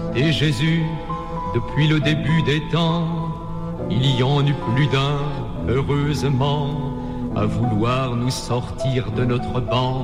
Et Jésus, depuis le début des temps, il y en eut plus d'un, heureusement, à vouloir nous sortir de notre banc.